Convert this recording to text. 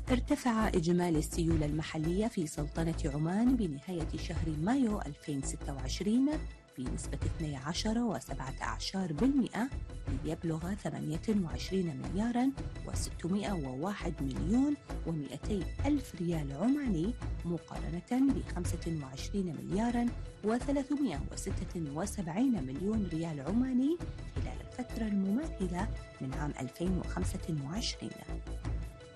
ارتفع إجمالي السيولة المحلية في سلطنة عمان بنهاية شهر مايو 2026 بنسبة 12.17% ليبلغ 28 ملياراً و601 مليون و200 ألف ريال عماني، مقارنة ب 25 ملياراً و376 مليون ريال عماني خلال الفترة المماثلة من عام 2025.